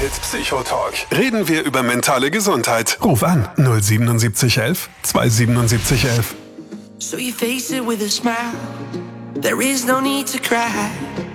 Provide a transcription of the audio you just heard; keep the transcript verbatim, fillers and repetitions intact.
Hit Psychotalk. Reden wir über mentale Gesundheit. Ruf an null siebenundsiebzig elf zweihundertsiebenundsiebzig elf. So you face it with a smile. There is no need to cry.